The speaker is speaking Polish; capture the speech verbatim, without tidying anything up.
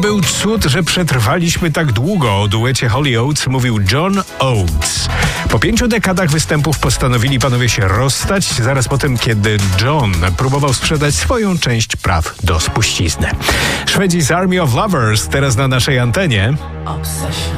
był cud, że przetrwaliśmy tak długo. O duecie Holy Oates mówił John Oates. Po pięciu dekadach występów postanowili panowie się rozstać, zaraz po tym, kiedy John próbował sprzedać swoją część praw do spuścizny. Szwedzi z Army of Lovers teraz na naszej antenie.